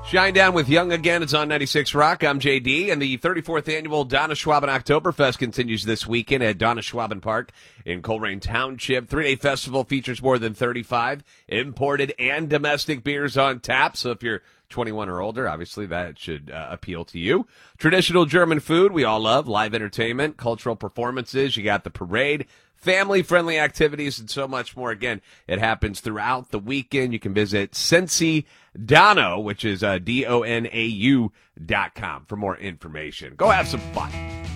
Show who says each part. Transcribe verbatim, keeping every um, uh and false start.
Speaker 1: Shine Down with Young again. It's on ninety-six Rock. I'm J D, and the thirty-fourth annual Donna Schwaben Oktoberfest continues this weekend at Donna Schwaben Park in Colerain Township. Three-day festival features more than thirty-five imported and domestic beers on tap. So if you're twenty-one or older, obviously that should uh, appeal to you. Traditional German food we all love, live entertainment, cultural performances. You got the parade, family-friendly activities, and so much more. Again, it happens throughout the weekend. You can visit Sensi Donau, which is uh, D O N A U dot com for more information. Go have some fun.